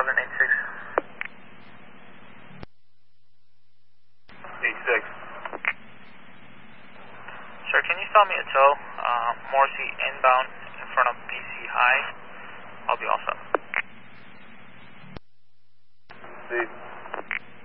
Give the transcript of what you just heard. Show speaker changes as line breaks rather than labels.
1186.
86.
Sir, can you stop me a tow? Morrissey inbound in front of BC High. I'll be all set.
See.